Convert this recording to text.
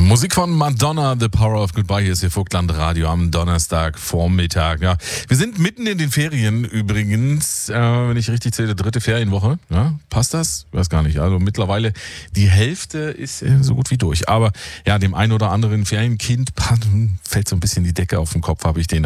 Musik von Madonna, The Power of Goodbye. Hier ist Ihr Vogtland Radio am Donnerstagvormittag. Ja, wir sind mitten in den Ferien übrigens, wenn ich richtig zähle, 3. Ferienwoche. Ja, passt das? Ich weiß gar nicht. Also mittlerweile die Hälfte ist so gut wie durch. Aber ja, dem einen oder anderen Ferienkind fällt so ein bisschen die Decke auf den Kopf, habe ich den